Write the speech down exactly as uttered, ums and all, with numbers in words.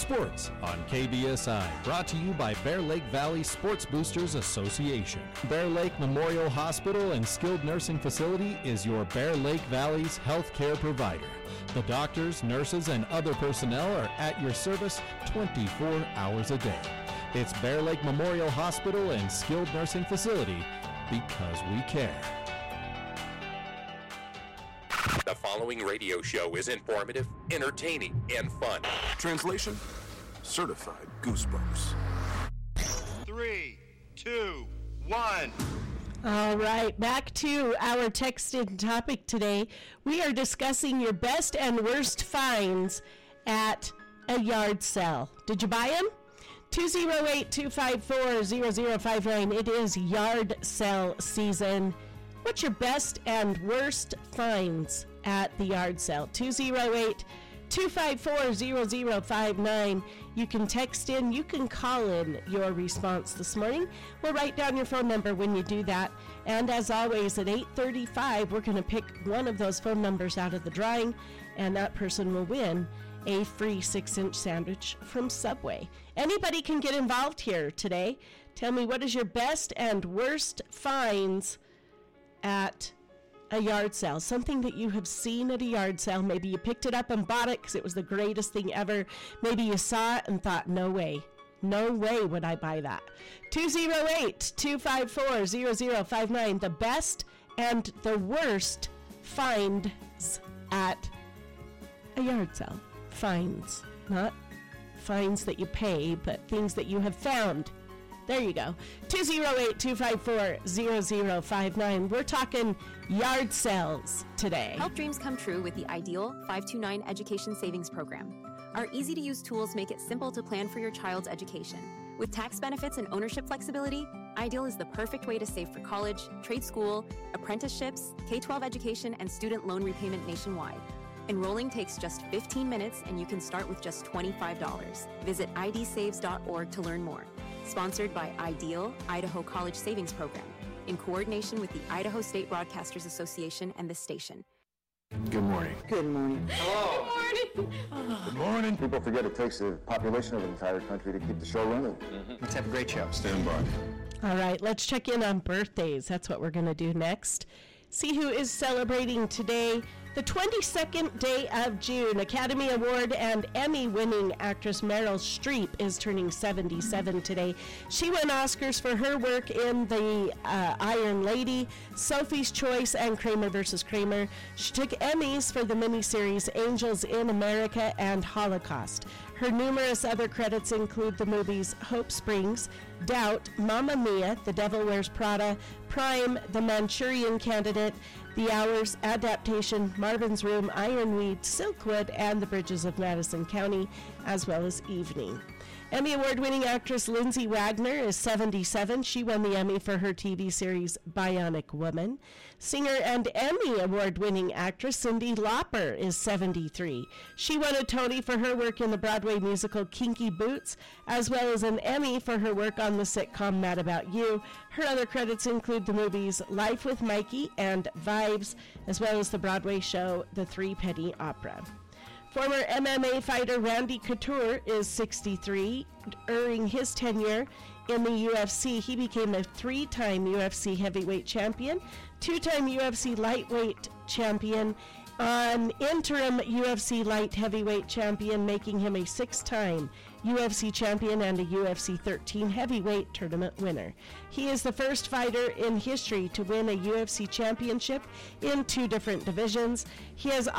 Sports on K B S I, brought to you by Bear Lake Valley Sports Boosters Association. Bear Lake Memorial Hospital and Skilled Nursing Facility is your Bear Lake Valley's health care provider. The doctors, nurses, and other personnel are at your service twenty-four hours a day. It's Bear Lake Memorial Hospital and Skilled Nursing Facility, because we care. The following radio show is informative, entertaining, and fun. Translation: certified goosebumps. Three, two, one. All right, back to our texted topic today. We are discussing your best and worst finds at a yard sale. Did you buy them? two oh eight, two five four, oh oh five nine. It is yard sale season. What's your best and worst finds at the yard sale? two oh eight, two five four, oh oh five nine. You can text in, you can call in your response this morning. We'll write down your phone number when you do that. And as always, at eight thirty-five, we're going to pick one of those phone numbers out of the drawing, and that person will win a free six-inch sandwich from Subway. Anybody can get involved here today. Tell me, what is your best and worst finds at a yard sale? Something that you have seen at a yard sale. Maybe you picked it up and bought it because it was the greatest thing ever. Maybe you saw it and thought, no way. No way would I buy that. two oh eight, two five four, oh oh five nine. The best and the worst finds at a yard sale. Finds. Not fines that you pay, but things that you have found. There you go. two oh eight, two five four, oh oh five nine. We're talking yard sales today. Help dreams come true with the Ideal five two nine Education Savings Program. Our easy-to-use tools make it simple to plan for your child's education. With tax benefits and ownership flexibility, Ideal is the perfect way to save for college, trade school, apprenticeships, K twelve education, and student loan repayment nationwide. Enrolling takes just fifteen minutes, and you can start with just twenty-five dollars. Visit I D saves dot org to learn more. Sponsored by Ideal, Idaho College Savings Program, in coordination with the Idaho State Broadcasters Association and this station. Good morning. Good morning. Hello. Good morning. Good morning. People forget it takes the population of an entire country to keep the show running. Mm-hmm. Let's have a great show. Stand by. All right, let's check in on birthdays. That's what we're going to do next. See who is celebrating today. The twenty-second day of June, Academy Award and Emmy-winning actress Meryl Streep is turning seventy-seven today. She won Oscars for her work in The uh, Iron Lady, Sophie's Choice, and Kramer versus Kramer. She took Emmys for the miniseries Angels in America and Holocaust. Her numerous other credits include the movies Hope Springs, Doubt, Mamma Mia, The Devil Wears Prada, Prime, The Manchurian Candidate, The Hours, Adaptation, Marvin's Room, Ironweed, Silkwood, and The Bridges of Madison County, as well as Evening. Emmy Award-winning actress Lindsay Wagner is seventy-seven. She won the Emmy for her T V series Bionic Woman. Singer and Emmy Award-winning actress Cyndi Lauper is seventy-three. She won a Tony for her work in the Broadway musical Kinky Boots, as well as an Emmy for her work on the sitcom Mad About You. Her other credits include the movies Life with Mikey and Vibes, as well as the Broadway show The Three Penny Opera. Former M M A fighter Randy Couture is sixty-three. During his tenure in the U F C, he became a three-time U F C heavyweight champion, two-time U F C lightweight champion, an interim U F C light heavyweight champion, making him a six-time U F C champion and a U F C thirteen heavyweight tournament winner. He is the first fighter in history to win a U F C championship in two different divisions. He has